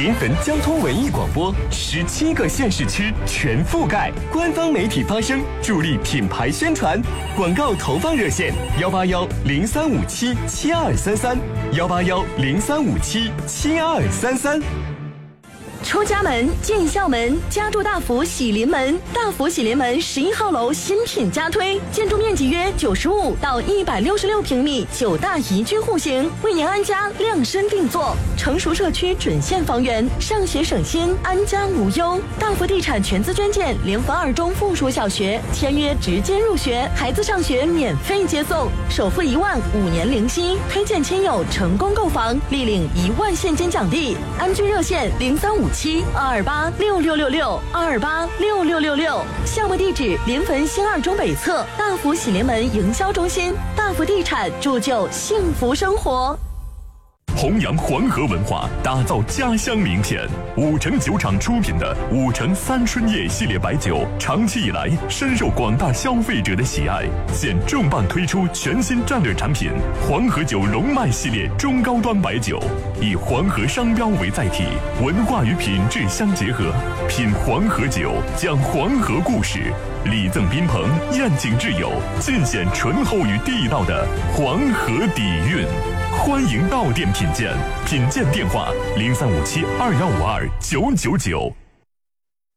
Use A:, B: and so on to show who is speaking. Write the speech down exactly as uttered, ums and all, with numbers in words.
A: 临汾交通文艺广播，十七个县市区全覆盖，官方媒体发声，助力品牌宣传。广告投放热线：幺八幺零三五七七二三三，幺八幺零三五七七二三三。
B: 出家门，进校门，家住大福喜临门。大福喜临门十一号楼新品加推，建筑面积约九十五到一百六十六平米，九大宜居户型，为您安家量身定做。成熟社区准现房源，上学省心，安家无忧。大福地产全资捐建临汾二中附属小学，签约直接入学，孩子上学免费接送，首付一万，五年零息。推荐亲友成功购房，立领一万现金奖励。安居热线零三五七二二八六六六六二二八六六六六，项目地址临汾新二中北侧大福喜临门营销中心。大福地产铸就幸福生活。
C: 弘扬黄河文化，打造家乡名片。五城酒厂出品的五城三春夜系列白酒，长期以来深受广大消费者的喜爱。现重磅推出全新战略产品黄河酒龙脉系列中高端白酒，以黄河商标为载体，文化与品质相结合，品黄河酒，讲黄河故事，礼赠宾朋，宴请挚友，尽显醇厚与地道的黄河底蕴。欢迎到店品鉴，品鉴电话零三五七二幺五二九九九。